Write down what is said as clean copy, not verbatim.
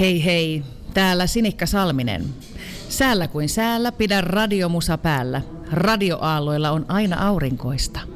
Hei hei, täällä Sinikka Salminen. Säällä kuin säällä pidä radiomusa päällä. Radioaalloilla on aina aurinkoista.